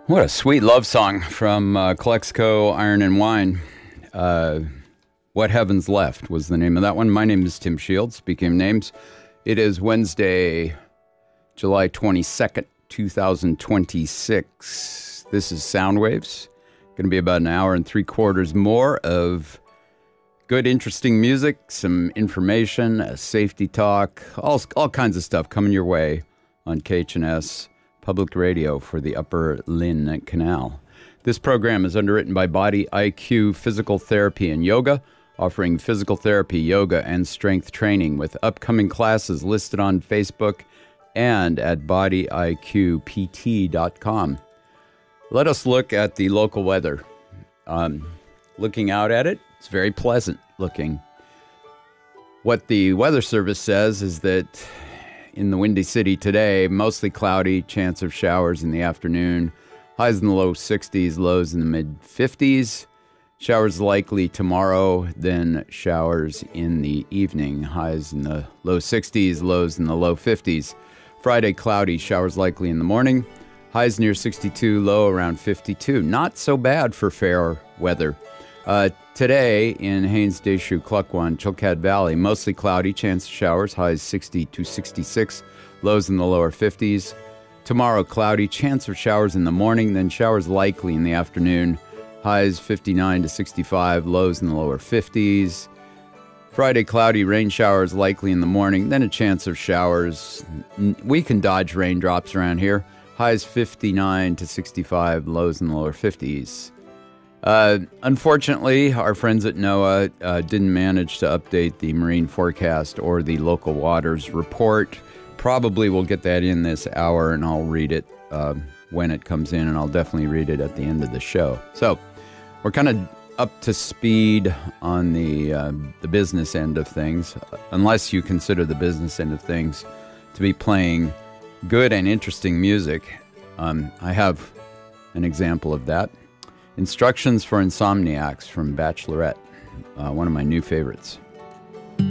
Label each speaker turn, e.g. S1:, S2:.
S1: What a sweet love song from Calexico Iron and Wine. What Heaven's Left was the name of that one. My name is Tim Shields. Speaking of names, it is Wednesday, July 22nd, 2026. This is Soundwaves. Going to be about an hour and 3/4 more of good, interesting music, some information, a safety talk, all kinds of stuff coming your way on KHNS Public Radio for the Upper Lynn Canal. This program is underwritten by Body IQ Physical Therapy and Yoga, offering physical therapy, yoga, and strength training with upcoming classes listed on Facebook and at bodyiqpt.com. Let us look at the local weather. Looking out at it, it's very pleasant looking. What the Weather Service says is that in the Windy City today, mostly cloudy, chance of showers in the afternoon, highs in the low 60s, lows in the mid 50s. Showers likely tomorrow, then showers in the evening, highs in the low 60s, lows in the low 50s. Friday, cloudy, showers likely in the morning, highs near 62, low around 52. Not so bad for fair weather. Today in Haines-Deschutes, Klukwan, Chilkat Valley, mostly cloudy, chance of showers, highs 60 to 66, lows in the lower 50s. Tomorrow, cloudy, chance of showers in the morning, then showers likely in the afternoon, highs 59 to 65, lows in the lower 50s. Friday, cloudy, rain showers likely in the morning, then a chance of showers. We can dodge raindrops around here. Highs 59 to 65, lows in the lower 50s. Unfortunately, our friends at NOAA didn't manage to update the marine forecast or the local waters report. Probably we'll get that in this hour, and I'll read it when it comes in, and I'll definitely read it at the end of the show. So we're kind of up to speed on the business end of things, unless you consider the business end of things to be playing good and interesting music. I have an example of that. Instructions for Insomniacs from Bachelorette, one of my new favorites.